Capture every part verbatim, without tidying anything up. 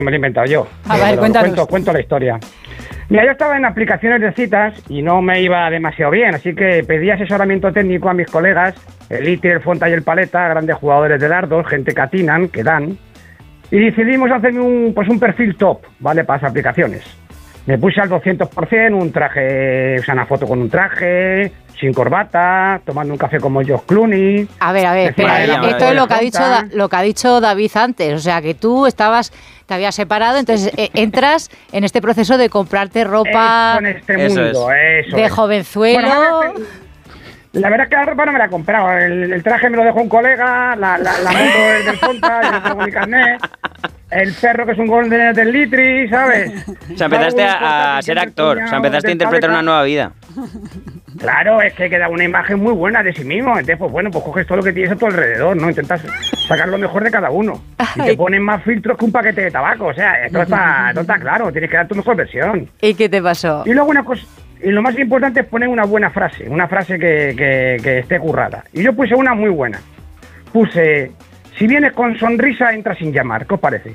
me lo he inventado yo. A ver, cuéntanos. Cuento, cuento la historia. Mira, yo estaba en aplicaciones de citas y no me iba demasiado bien, así que pedí asesoramiento técnico a mis colegas, el Iti, el Fonta y el Paleta, grandes jugadores de dardos, gente que atinan, que dan, y decidimos hacerme un, pues un perfil top, ¿vale?, para las aplicaciones. Me puse al doscientos por ciento, un traje, o sea, una foto con un traje, sin corbata, tomando un café como George Clooney. A ver, a ver, espera, esto es lo que ha dicho da, lo que ha dicho David antes, o sea, que tú estabas, te habías separado, entonces eh, entras en este proceso de comprarte ropa eso en este mundo, es. eso de es. jovenzuelo. Bueno, la verdad es que la ropa no me la he comprado, el, el traje me lo dejó un colega, la, la, la moto es del Fonta, yo no tengo mi carnet. El perro que es un golden del Litri, ¿sabes? O sea, empezaste a, a ser actor, o sea, empezaste a interpretar una nueva vida. Claro, es que queda una imagen muy buena de sí mismo. Entonces, pues bueno, pues coges todo lo que tienes a tu alrededor, ¿no? Intentas sacar lo mejor de cada uno. Y te ponen más filtros que un paquete de tabaco. O sea, esto está, esto está claro, tienes que dar tu mejor versión. ¿Y qué te pasó? Y luego una cosa, y lo más importante es poner una buena frase, una frase que, que, que esté currada. Y yo puse una muy buena. Puse... Si vienes con sonrisa, entra sin llamar. ¿Qué os parece?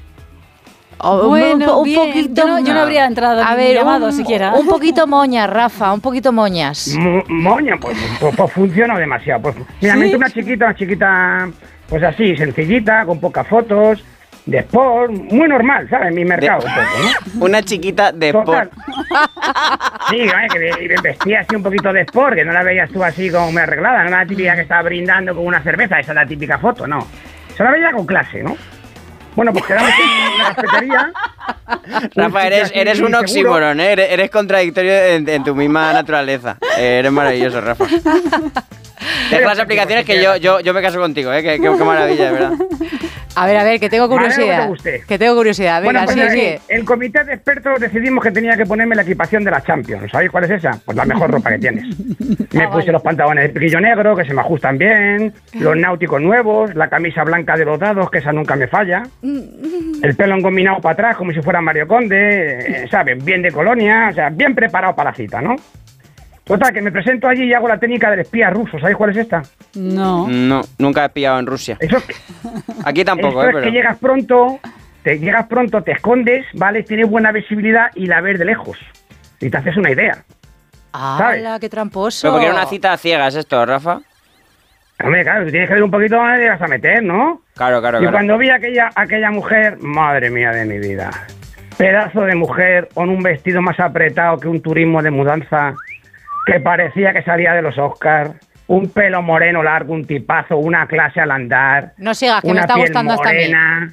Oh, bueno, un, un poquito. Yo no, yo no habría entrado a ni ver, llamado un, siquiera. Un poquito moñas, Rafa, un poquito moñas. Mo moña, pues, pues, pues funciona demasiado. Pues, finalmente ¿sí? una chiquita, una chiquita, pues así, sencillita, con pocas fotos, de sport, muy normal, ¿sabes? En mi mercado de, un poco, ¿no? Una chiquita de Total. sport. Sí, ¿vale? Que vestía así un poquito de sport, que no la veías tú así como muy arreglada, no la típica que estaba brindando con una cerveza, esa es la típica foto, no. Se la veía con clase, ¿no? Bueno, pues quedamos en la cafetería. Rafa, eres, eres un oxímoron, ¿eh? Eres, eres contradictorio en, en tu misma naturaleza. Eh, eres maravilloso, Rafa. Deja las aplicaciones que yo, yo, yo me caso contigo, ¿eh? Qué, qué, qué maravilla, de verdad. A ver, a ver, que tengo curiosidad. Que, que tengo curiosidad. Venga, bueno, pues sí, sí. El comité de expertos decidimos que tenía que ponerme la equipación de la Champions. ¿Sabéis cuál es esa? Pues la mejor ropa que tienes. Me ah, puse vale. los pantalones de piquillo negro, que se me ajustan bien, los náuticos nuevos, la camisa blanca de los dados, que esa nunca me falla, el pelo engominado para atrás, como si fuera Mario Conde, eh, ¿sabes? Bien de colonia, o sea, bien preparado para la cita, ¿no? Total, que me presento allí y hago la técnica del espía ruso. ¿Sabéis cuál es esta? No. No, nunca he pillado en Rusia. Eso es que, aquí tampoco, eso ¿eh? Es pero... que llegas pronto, te llegas pronto, te escondes, ¿vale? Tienes buena visibilidad y la ves de lejos. Y te haces una idea. ¡Hala, qué tramposo! Pero porque era una cita a ciegas esto, Rafa. Hombre, claro, tú tienes que ver un poquito dónde te vas a meter, ¿no? Claro, claro, y claro. cuando vi a aquella, aquella mujer, madre mía de mi vida, pedazo de mujer con un vestido más apretado que un turismo de mudanza, que parecía que salía de los Oscars, un pelo moreno largo, un tipazo, una clase al andar. No sigas, que una me está piel gustando morena, hasta a mí.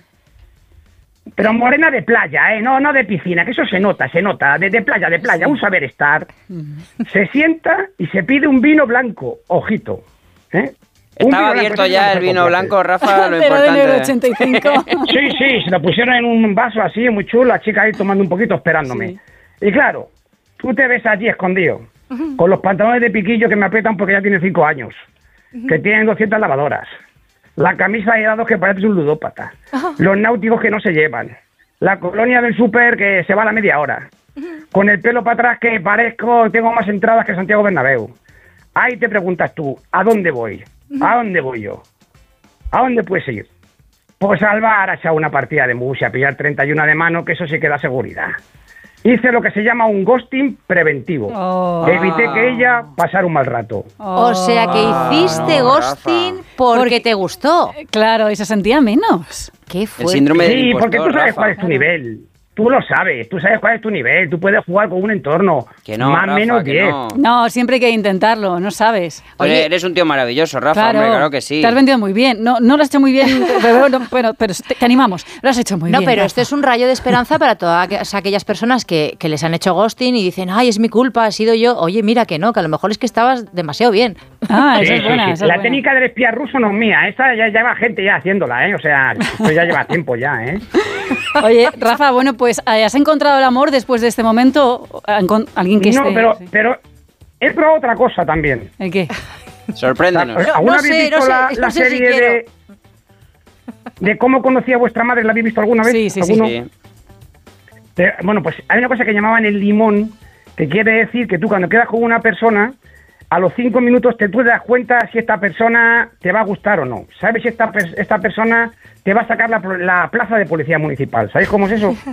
Pero morena de playa, ¿eh? No, no de piscina, que eso se nota, se nota, de, de playa, de playa, sí. Un saber estar. Se sienta y se pide un vino blanco, ojito, ¿eh? Estaba abierto ya el vino blanco, Rafa, lo importante. Pero de ochenta y cinco. Sí, sí, se lo pusieron en un vaso así, muy chulo, la chica ahí tomando un poquito, esperándome. Sí. Y claro, tú te ves allí escondido, uh-huh. con los pantalones de piquillo que me aprietan porque ya tienen cinco años, uh-huh. que tienen doscientas lavadoras, la camisa de dados que parece un ludópata, uh-huh. los náuticos que no se llevan, la colonia del súper que se va a la media hora, uh-huh. con el pelo para atrás que parezco, tengo más entradas que Santiago Bernabéu. Ahí te preguntas tú, ¿a dónde voy? ¿A dónde voy yo? ¿A dónde puedes ir? Pues al bar a echar una partida de mus y a pillar treinta y uno de mano, que eso sí que da seguridad. Hice lo que se llama un ghosting preventivo. Oh. Evité que ella pasara un mal rato. Oh. O sea que hiciste no, ghosting Rafa. porque, porque te gustó. Claro, y se sentía menos. ¿Qué fue? El síndrome del sí, impostor, porque tú sabes Rafa. cuál es tu nivel. Tú lo sabes, tú sabes cuál es tu nivel, tú puedes jugar con un entorno, que no, más o menos diez. No. no, siempre hay que intentarlo, no sabes. Oye, eres un tío maravilloso, Rafa, claro, hombre, claro que sí. Te has vendido muy bien, no, no lo has hecho muy bien, pero, no, pero, pero te, te animamos, lo has hecho muy no, bien. No, pero Rafa. Esto es un rayo de esperanza para todas aquellas personas que, que les han hecho ghosting y dicen, ay, es mi culpa, ha sido yo. Oye, mira que no, que a lo mejor es que estabas demasiado bien. Ah, sí, eso es buena. Sí, sí. Eso La es técnica buena. del espía ruso no es mía, esa ya lleva gente ya haciéndola, ¿eh? O sea, esto ya lleva tiempo ya, ¿eh? Oye, Rafa, bueno, pues ¿has encontrado el amor después de este momento? ¿Alguien que No, esté...? pero, sí. pero he probado otra cosa también. ¿El qué? Sorpréndenos. ¿Aún no habéis sé, visto no sé, la, no la sé serie si de, de cómo conocí a vuestra madre? ¿La habéis visto alguna vez? Sí, sí, ¿Alguno? sí. De, bueno, pues hay una cosa que llamaban el limón, que quiere decir que tú cuando quedas con una persona, a los cinco minutos te, tú te das cuenta si esta persona te va a gustar o no. ¿Sabes si esta, esta persona te va a sacar la, la plaza de policía municipal? ¿Sabéis cómo es eso?